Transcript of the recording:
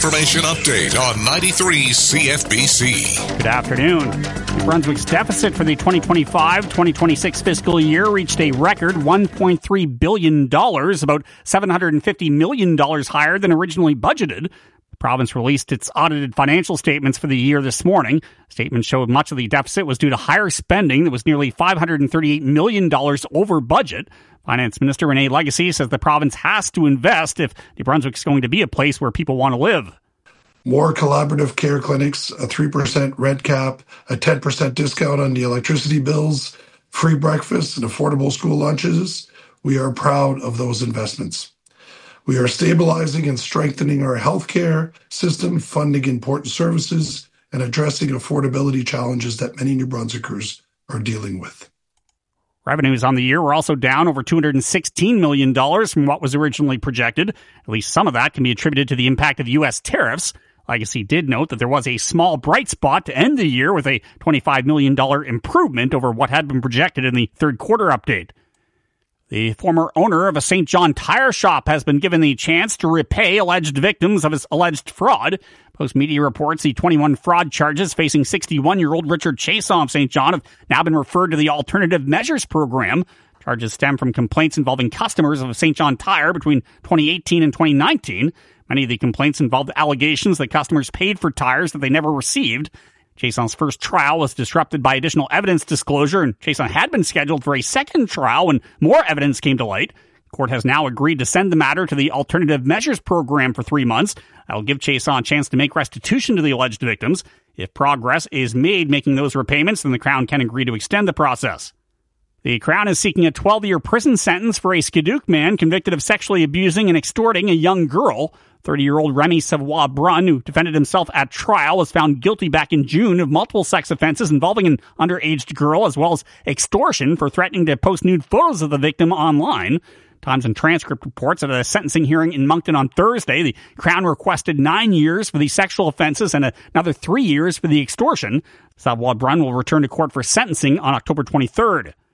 information update on 93 CFBC. Good afternoon. New Brunswick's deficit for the 2025-2026 fiscal year reached a record $1.3 billion, about $750 million higher than originally budgeted. The province released its audited financial statements for the year this morning. Statements showed much of the deficit was due to higher spending that was nearly $538 million over budget. Finance Minister Renee Legacy says the province has to invest if New Brunswick is going to be a place where people want to live. More collaborative care clinics, a 3% rent cap, a 10% discount on the electricity bills, free breakfast and affordable school lunches. We are proud of those investments. We are stabilizing and strengthening our healthcare system, funding important services, and addressing affordability challenges that many New Brunswickers are dealing with. Revenues on the year were also down over $216 million from what was originally projected. At least some of that can be attributed to the impact of U.S. tariffs. Legacy did note that there was a small bright spot to end the year with a $25 million improvement over what had been projected in the third quarter update. The former owner of a St. John tire shop has been given the chance to repay alleged victims of his alleged fraud. Post Media reports the 21 fraud charges facing 61-year-old Richard Chason of St. John have now been referred to the Alternative Measures Program. Charges stem from complaints involving customers of St. John Tire between 2018 and 2019. Many of the complaints involved allegations that customers paid for tires that they never received. Chason's first trial was disrupted by additional evidence disclosure, and Chason had been scheduled for a second trial when more evidence came to light. Court has now agreed to send the matter to the Alternative Measures Program for 3 months. That'll give Chason a chance to make restitution to the alleged victims. If progress is made making those repayments, then the Crown can agree to extend the process. The Crown is seeking a 12-year prison sentence for a Skeduk man convicted of sexually abusing and extorting a young girl. 30-year-old Remy Savoie Brun, who defended himself at trial, was found guilty back in June of multiple sex offenses involving an underage girl, as well as extortion for threatening to post nude photos of the victim online. Times and Transcript reports at a sentencing hearing in Moncton on Thursday, the Crown requested 9 years for the sexual offenses and another 3 years for the extortion. Savoie Brun will return to court for sentencing on October 23rd.